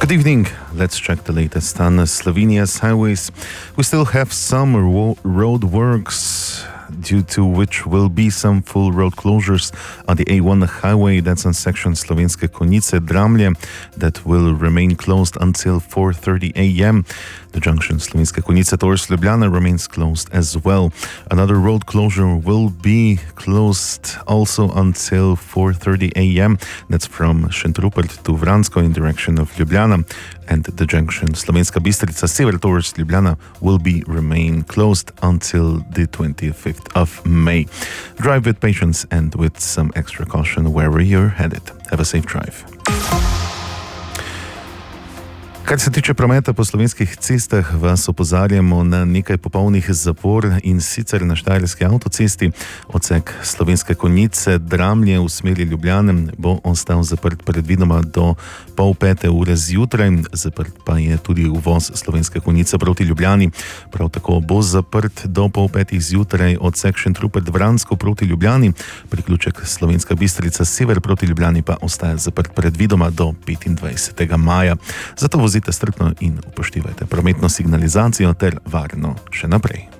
Good evening. Let's check the latest on Slovenia's highways. We still have some road works, due to which will be some full road closures on the A1 highway. That's on section Slovenske Konjice-Dramlje that will remain closed until 4:30 a.m. The junction Slovenske Konjice towards Ljubljana remains closed as well. Another road closure will be closed also until 4:30 a.m. That's from Šentrupert to Vransko in direction of Ljubljana. And the junction Slovenska Bistrica-Sever towards Ljubljana will remain closed until the 25th of May. Drive with patience and with some extra caution wherever you're headed. Have a safe drive. Kar se tiče prometa po slovenskih cestah, vas opozarjamo na nekaj popolnih zapor, in sicer na Štajerski avtocesti. Odsek Slovenske Konjice-Dramlje v smeri Ljubljane bo ostal zaprt predvidoma do 4:30 zjutraj. Zaprt pa je tudi uvoz Slovenske Konjice proti Ljubljani. Prav tako bo zaprt do 4:30 zjutraj odsek Šentrupert-Vransko proti Ljubljani. Priključek Slovenska Bistrica-Sever proti Ljubljani pa ostaja zaprt predvidoma do 25. maja. Zato vozite strpno in upoštevajte prometno signalizacijo ter varno še naprej.